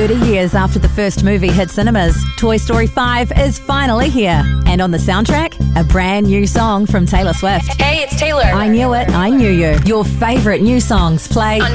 30 years after the first movie hit cinemas, Toy Story 5 is finally here. And on the soundtrack, a brand new song from Taylor Swift. Hey, it's Taylor. I Knew It, I Knew You. Your favourite new songs play